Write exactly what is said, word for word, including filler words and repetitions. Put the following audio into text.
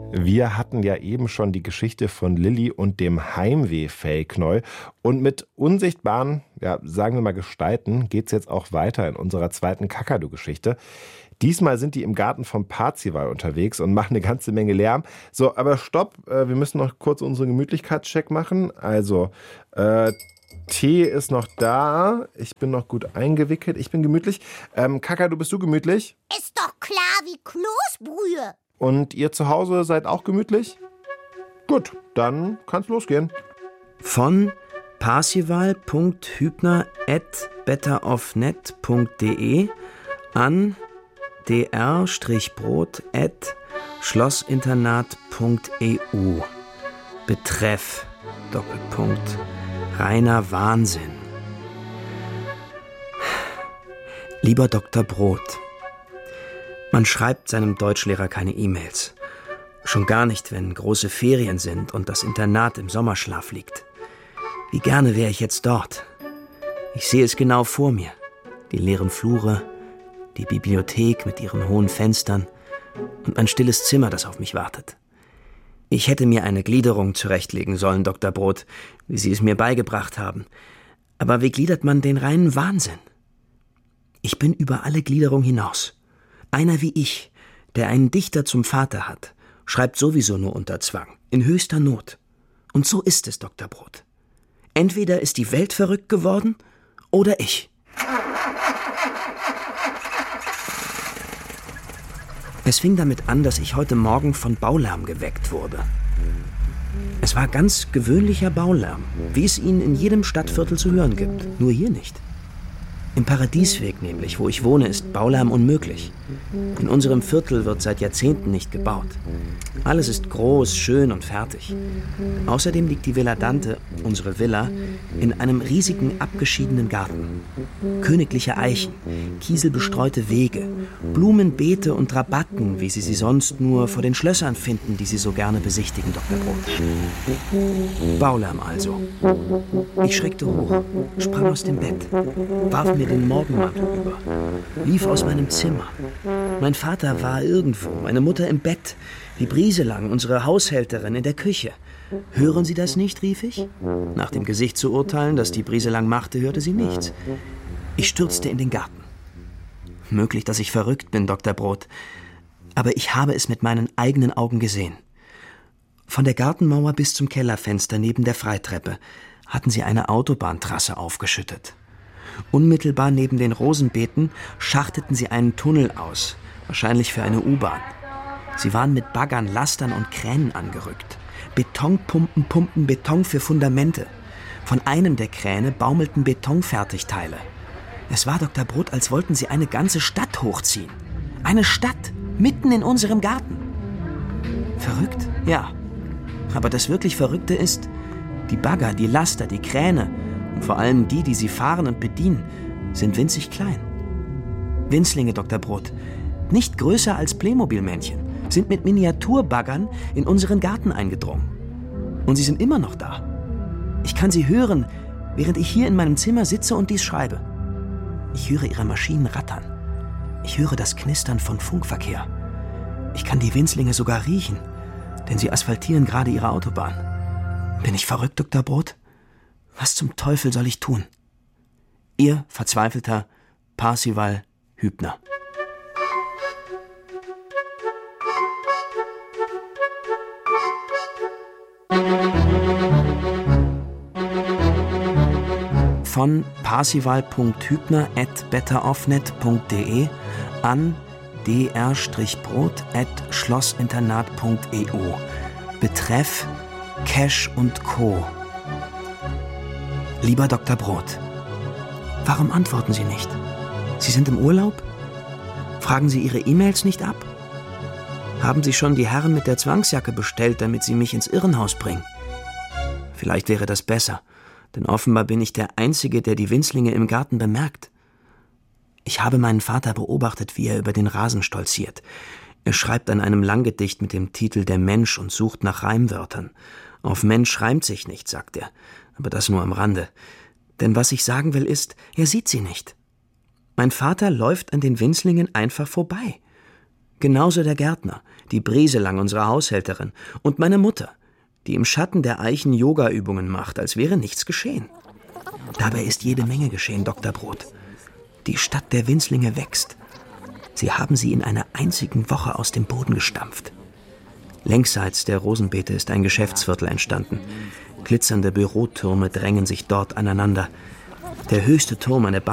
Wir hatten ja eben schon die Geschichte von Lilly und dem Heimweh-Fellknäuel. Und mit unsichtbaren, ja, sagen wir mal Gestalten, geht's jetzt auch weiter in unserer zweiten Kakadu-Geschichte. Diesmal sind die im Garten vom Parzival unterwegs und machen eine ganze Menge Lärm. So, aber stopp, wir müssen noch kurz unseren Gemütlichkeitscheck machen. Also, äh, Tee ist noch da. Ich bin noch gut eingewickelt. Ich bin gemütlich. Ähm, Kakadu, bist du gemütlich? Ist doch klar wie Kloßbrühe. Und ihr zu Hause seid auch gemütlich? Gut, dann kann's losgehen. Von parzival punkt hübner at betteroffnet punkt de an dr-brot at schlossinternat punkt e u. Betreff, Doppelpunkt, reiner Wahnsinn. Lieber Doktor Brot, man schreibt seinem Deutschlehrer keine E-Mails. Schon gar nicht, wenn große Ferien sind und das Internat im Sommerschlaf liegt. Wie gerne wäre ich jetzt dort. Ich sehe es genau vor mir. Die leeren Flure, die Bibliothek mit ihren hohen Fenstern und mein stilles Zimmer, das auf mich wartet. Ich hätte mir eine Gliederung zurechtlegen sollen, Doktor Brot, wie Sie es mir beigebracht haben. Aber wie gliedert man den reinen Wahnsinn? Ich bin über alle Gliederung hinaus. Einer wie ich, der einen Dichter zum Vater hat, schreibt sowieso nur unter Zwang, in höchster Not. Und so ist es, Doktor Brot. Entweder ist die Welt verrückt geworden oder ich. Es fing damit an, dass ich heute Morgen von Baulärm geweckt wurde. Es war ganz gewöhnlicher Baulärm, wie es ihn in jedem Stadtviertel zu hören gibt, nur hier nicht. Im Paradiesweg nämlich, wo ich wohne, ist Baulärm unmöglich. In unserem Viertel wird seit Jahrzehnten nicht gebaut. Alles ist groß, schön und fertig. Außerdem liegt die Villa Dante, unsere Villa, in einem riesigen, abgeschiedenen Garten. Königliche Eichen, kieselbestreute Wege, Blumenbeete und Rabatten, wie Sie sie sonst nur vor den Schlössern finden, die Sie so gerne besichtigen, Doktor Brot. Baulärm also. Ich schreckte hoch, sprang aus dem Bett, warf mir den Morgenmantel über, lief aus meinem Zimmer. Mein Vater war irgendwo, meine Mutter im Bett, die Brieselang, unsere Haushälterin, in der Küche. »Hören Sie das nicht?« rief ich. Nach dem Gesicht zu urteilen, das die Brieselang machte, hörte sie nichts. Ich stürzte in den Garten. Möglich, dass ich verrückt bin, Doktor Brot, aber ich habe es mit meinen eigenen Augen gesehen. Von der Gartenmauer bis zum Kellerfenster neben der Freitreppe hatten sie eine Autobahntrasse aufgeschüttet. Unmittelbar neben den Rosenbeeten schachteten sie einen Tunnel aus, wahrscheinlich für eine U-Bahn. Sie waren mit Baggern, Lastern und Kränen angerückt. Betonpumpen pumpten Beton für Fundamente. Von einem der Kräne baumelten Betonfertigteile. Es war, Doktor Brot, als wollten sie eine ganze Stadt hochziehen. Eine Stadt, mitten in unserem Garten. Verrückt? Ja. Aber das wirklich Verrückte ist, die Bagger, die Laster, die Kräne und vor allem die, die sie fahren und bedienen, sind winzig klein. Winzlinge, Doktor Brot, nicht größer als Playmobil-Männchen, sind mit Miniaturbaggern in unseren Garten eingedrungen. Und sie sind immer noch da. Ich kann sie hören, während ich hier in meinem Zimmer sitze und dies schreibe. Ich höre ihre Maschinen rattern. Ich höre das Knistern von Funkverkehr. Ich kann die Winzlinge sogar riechen, denn sie asphaltieren gerade ihre Autobahn. Bin ich verrückt, Doktor Brot? Was zum Teufel soll ich tun? Ihr verzweifelter Parzival Hübner. Von parzival punkt hübner at betteroffnet punkt de an dr-brot at schlossinternat punkt e u. Betreff Cash und Co. Lieber Doktor Brot, warum antworten Sie nicht? Sie sind im Urlaub? Fragen Sie Ihre E-Mails nicht ab? Haben Sie schon die Herren mit der Zwangsjacke bestellt, damit sie mich ins Irrenhaus bringen? Vielleicht wäre das besser, denn offenbar bin ich der Einzige, der die Winzlinge im Garten bemerkt. Ich habe meinen Vater beobachtet, wie er über den Rasen stolziert. Er schreibt an einem Langgedicht mit dem Titel »Der Mensch« und sucht nach Reimwörtern. Auf Mensch reimt sich nicht, sagt er, aber das nur am Rande. Denn was ich sagen will ist, er sieht sie nicht. Mein Vater läuft an den Winzlingen einfach vorbei. Genauso der Gärtner, die Brieselang, unsere Haushälterin, und meine Mutter, die im Schatten der Eichen Yoga-Übungen macht, als wäre nichts geschehen. Dabei ist jede Menge geschehen, Doktor Brot. Die Stadt der Winzlinge wächst. Sie haben sie in einer einzigen Woche aus dem Boden gestampft. Längsseits der Rosenbeete ist ein Geschäftsviertel entstanden. Glitzernde Bürotürme drängen sich dort aneinander. Der höchste Turm, eine